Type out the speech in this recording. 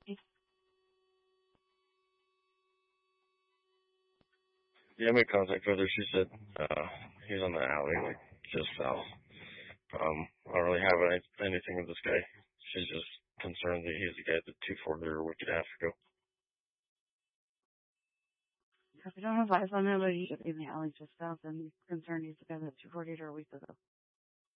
Yeah, I made contact with her. She said he's on the alley, like just south. I don't really have anything with this guy. She's just concerned that he's the guy at the 240 or a week and a half ago. If you don't have eyes on him, but he's in the alley just south, and concerned he's the guy that 240 or a week ago.